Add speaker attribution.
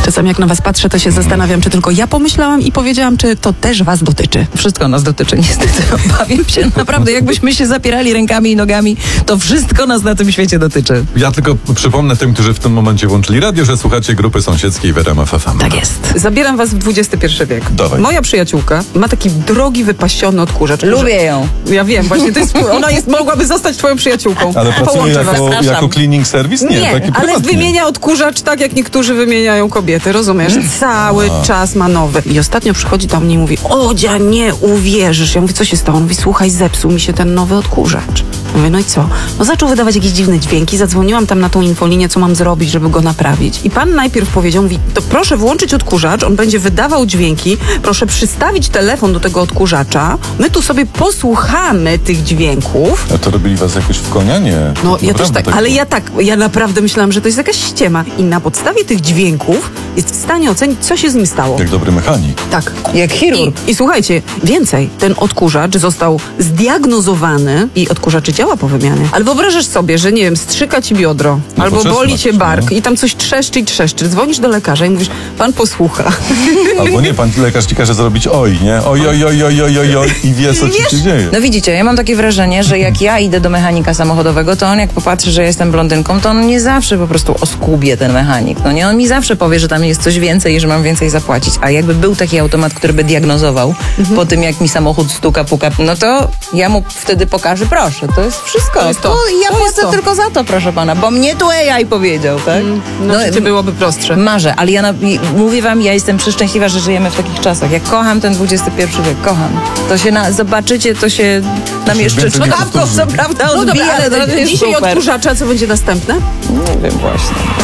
Speaker 1: Czasami jak na was patrzę, to się zastanawiam, czy tylko ja pomyślałam i powiedziałam, czy to też was dotyczy.
Speaker 2: Wszystko nas dotyczy, niestety. Obawiam się, naprawdę, jakbyśmy się zapierali rękami i nogami, to wszystko nas na tym świecie dotyczy.
Speaker 3: Ja tylko przypomnę tym, którzy w tym momencie włączyli radio, że słuchacie Grupy Sąsiedzkiej w RMF FM.
Speaker 1: Tak jest.
Speaker 4: Zabieram was w XXI wiek.
Speaker 3: Dawaj.
Speaker 4: Moja przyjaciółka ma taki drogi, wypasiony odkurzacz.
Speaker 2: Lubię ją.
Speaker 4: Ja wiem, właśnie, mogłaby zostać twoją przyjaciółką.
Speaker 3: Ale pracuje
Speaker 4: Połączę was.
Speaker 3: jako cleaning service? Nie, taki
Speaker 4: ale
Speaker 3: prywatnie.
Speaker 4: wymienia odkurzacz tak, jak niektórzy wymieniają kobiety, rozumiesz? Cały czas ma nowy. I ostatnio przychodzi do mnie i mówi: Odzia, nie uwierzysz. Ja mówię: co się stało? On mówi: słuchaj, zepsuł mi się ten nowy odkurzacz. Mówię: no i co? No zaczął wydawać jakieś dziwne dźwięki, zadzwoniłam tam na tą infolinię, co mam zrobić, żeby go naprawić. I pan najpierw powiedział, mówi: to proszę włączyć odkurzacz, on będzie wydawał dźwięki, proszę przystawić telefon do tego odkurzacza, my tu sobie posłuchamy tych dźwięków.
Speaker 3: A to robili was jakoś w konia? Nie.
Speaker 4: No ja też
Speaker 3: Naprawdę
Speaker 4: tak, ale ja naprawdę myślałam, że to jest jakaś ściema. I na podstawie tych dźwięków jest w stanie ocenić, co się z nim stało.
Speaker 3: Jak dobry mechanik.
Speaker 4: Tak.
Speaker 2: Jak chirurg.
Speaker 4: I słuchajcie, więcej, ten odkurzacz został zdiagnozowany i odkurzacz działa po wymianie. Ale wyobrażasz sobie, że nie wiem, strzyka ci biodro,
Speaker 3: No
Speaker 4: albo
Speaker 3: poczesnać,
Speaker 4: boli cię bark
Speaker 3: no.
Speaker 4: i tam coś trzeszczy i trzeszczy. Dzwonisz do lekarza i mówisz: pan posłucha.
Speaker 3: Albo nie, pan lekarz ci każe zrobić oj, nie? Oj i wie, co ci się dzieje.
Speaker 2: No widzicie, ja mam takie wrażenie, że jak ja idę do mechanika samochodowego, to on jak popatrzy, że jestem blondynką, to on nie zawsze po prostu oskubie ten mechanik. No nie, on mi zawsze powie, że tam jest coś więcej i że mam więcej zapłacić. A jakby był taki automat, który by diagnozował po tym, jak mi samochód stuka, puka, no to ja mu wtedy pokażę: proszę, to jest wszystko.
Speaker 4: To jest to.
Speaker 2: Ja
Speaker 4: To jest
Speaker 2: płacę
Speaker 4: to.
Speaker 2: tylko za to, proszę pana, bo mnie tu AI powiedział, tak?
Speaker 4: No, życie byłoby prostsze.
Speaker 2: Marzę, ale mówię wam, ja jestem przeszczęśliwa, że żyjemy w takich czasach. Ja kocham ten XXI wiek, kocham. To się zobaczycie, to się nam jeszcze
Speaker 3: więcej nie
Speaker 2: czkawko,
Speaker 3: powtórzy.
Speaker 2: co prawda,
Speaker 4: No
Speaker 2: odbije,
Speaker 4: dobra,
Speaker 2: ale to
Speaker 4: ale
Speaker 2: jest
Speaker 4: dzisiaj
Speaker 2: super.
Speaker 4: odkurzacza, co będzie następne?
Speaker 2: Nie wiem właśnie.